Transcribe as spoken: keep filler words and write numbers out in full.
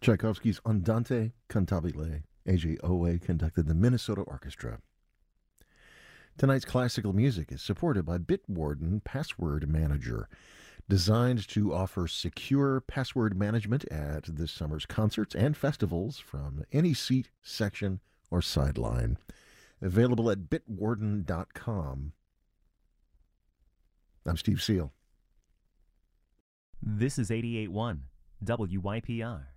Tchaikovsky's Andante Cantabile. A J Owe conducted the Minnesota Orchestra. Tonight's classical music is supported by Bitwarden Password Manager, designed to offer secure password management at this summer's concerts and festivals from any seat, section, or sideline. Available at bitwarden dot com. I'm Steve Seal. This is eighty-eight point one W Y P R.